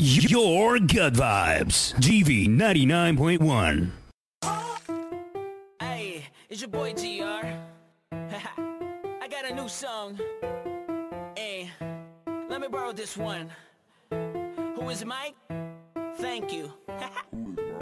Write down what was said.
Your Good Vibes. GV 99.1. Hey, it's your boy GR. I got a new song. Hey, let me borrow this one. Who is Mike? Thank you.